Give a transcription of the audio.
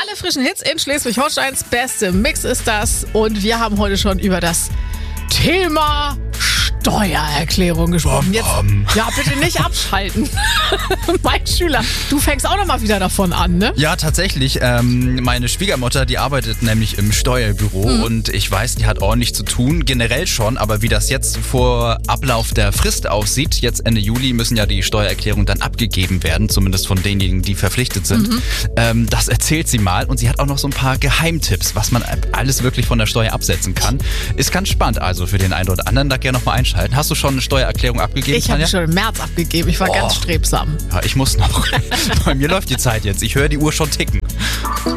Alle frischen Hits in Schleswig-Holsteins beste Mix ist das. Und wir haben heute schon über das Thema Steuererklärung gesprochen. Jetzt, ja, bitte nicht abschalten. Mein Schüler, du fängst auch noch mal wieder davon an, ne? Ja, tatsächlich. Meine Schwiegermutter, die arbeitet nämlich im Steuerbüro und ich weiß, die hat ordentlich zu tun, generell schon, aber wie das jetzt vor Ablauf der Frist aussieht, jetzt Ende Juli müssen ja die Steuererklärungen dann abgegeben werden, zumindest von denjenigen, die verpflichtet sind. Das erzählt sie mal und sie hat auch noch so ein paar Geheimtipps, was man alles wirklich von der Steuer absetzen kann. Ist ganz spannend also für den einen oder anderen, da gerne noch mal einschalten. Hast du schon eine Steuererklärung abgegeben, Ich habe Tanja? schon im März abgegeben. Ich war ganz strebsam. Ja, ich muss noch. Bei mir läuft die Zeit jetzt. Ich höre die Uhr schon ticken.